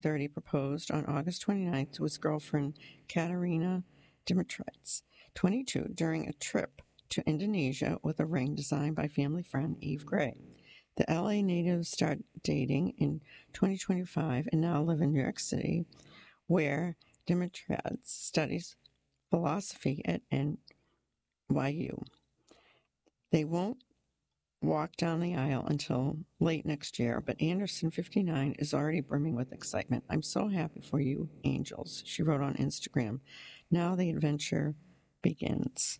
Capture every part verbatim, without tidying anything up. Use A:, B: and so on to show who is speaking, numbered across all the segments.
A: thirty, proposed on August twenty-ninth to his girlfriend, Katerina Dimitrets, twenty-two, during a trip to Indonesia with a ring designed by family friend Eve Gray. The L A natives started dating in twenty twenty-five and now live in New York City, where Dimitrets studies philosophy at N Y U. They won't walk down the aisle until late next year, but Anderson, fifty-nine, is already brimming with excitement. "I'm so happy for you, angels," she wrote on Instagram. "Now the adventure begins."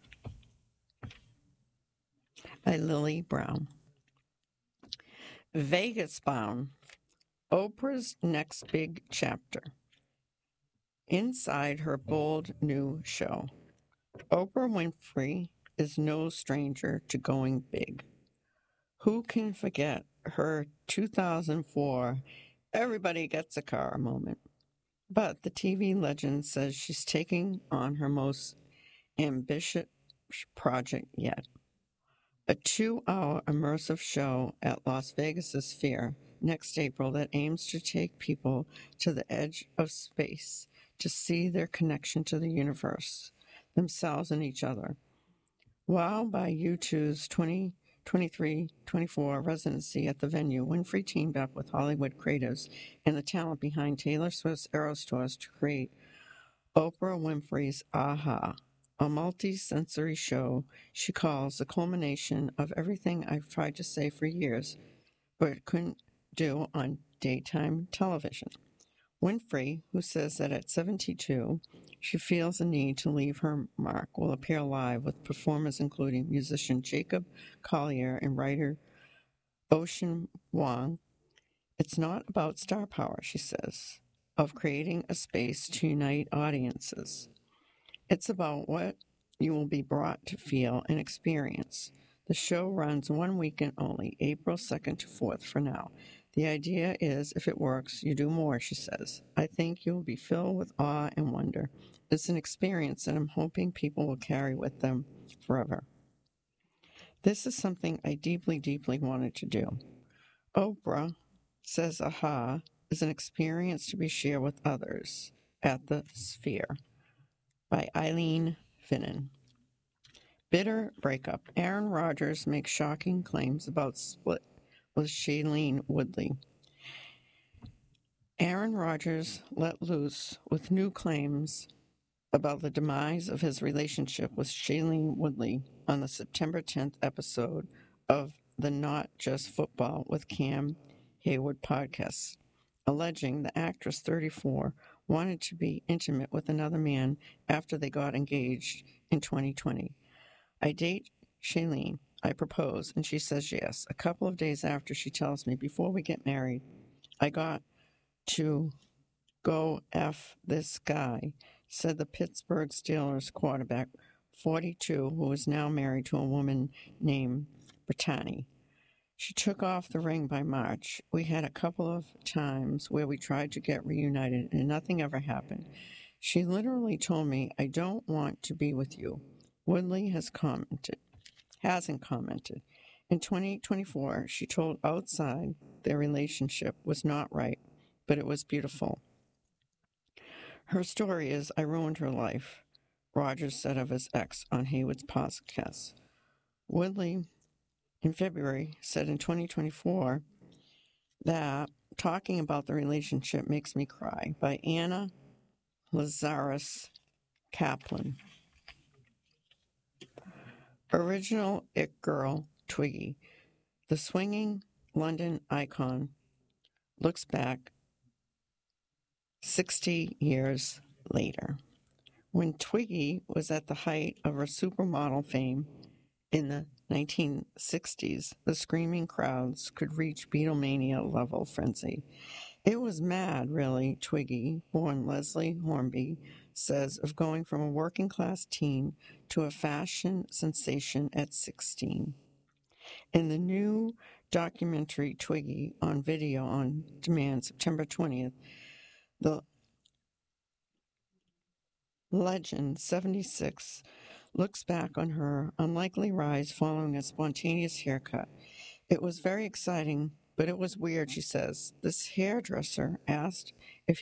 A: By Lily Brown. Vegas bound. Oprah's next big chapter. Inside her bold new show, Oprah Winfrey is no stranger to going big. Who can forget her two thousand four everybody gets a car moment? But the T V legend says she's taking on her most ambitious project yet. A two-hour immersive show at Las Vegas' Sphere next April that aims to take people to the edge of space to see their connection to the universe, themselves, and each other. While by U two's twenty twenty-three twenty-four residency at the venue, Winfrey teamed up with Hollywood creatives and the talent behind Taylor Swift's Eras Tours to create Oprah Winfrey's Aha, a multi-sensory show she calls the culmination of everything I've tried to say for years, but couldn't do on daytime television. Winfrey, who says that at seventy-two, she feels the need to leave her mark, will appear live with performers including musician Jacob Collier and writer Ocean Wong. It's not about star power, she says, of creating a space to unite audiences. It's about what you will be brought to feel and experience. The show runs one weekend only, April second to fourth for now. The idea is, if it works, you do more, she says. I think you will be filled with awe and wonder. It's an experience that I'm hoping people will carry with them forever. This is something I deeply, deeply wanted to do. Oprah says Aha is an experience to be shared with others at the Sphere. By Eileen Finnan. Bitter breakup. Aaron Rodgers makes shocking claims about split with Shailene Woodley. Aaron Rodgers let loose with new claims about the demise of his relationship with Shailene Woodley on the September tenth episode of the Not Just Football with Cam Hayward podcast, alleging the actress, thirty-four, wanted to be intimate with another man after they got engaged in twenty twenty. I date Shailene. I propose, and she says yes. A couple of days after, she tells me, before we get married, I got to go F this guy, said the Pittsburgh Steelers quarterback, forty-two, who is now married to a woman named Brittany. She took off the ring by March. We had a couple of times where we tried to get reunited, and nothing ever happened. She literally told me, I don't want to be with you. Woodley has commented. hasn't commented. In twenty twenty-four, she told Outside their relationship was not right, but it was beautiful. Her story is, I ruined her life, Rodgers said of his ex on Hayward's podcast. Woodley, in February, said in twenty twenty-four that talking about the relationship makes me cry, by Anna Lazarus Kaplan. Original It Girl, Twiggy. The swinging London icon looks back sixty years later. When Twiggy was at the height of her supermodel fame in the nineteen sixties, the screaming crowds could reach Beatlemania-level frenzy. It was mad, really, Twiggy, born Leslie Hornby, says of going from a working-class teen to a fashion sensation at sixteen. In the new documentary Twiggy on video on demand September twentieth, the legend, seventy-six, looks back on her unlikely rise following a spontaneous haircut. It was very exciting, But it was weird, she says. This hairdresser asked if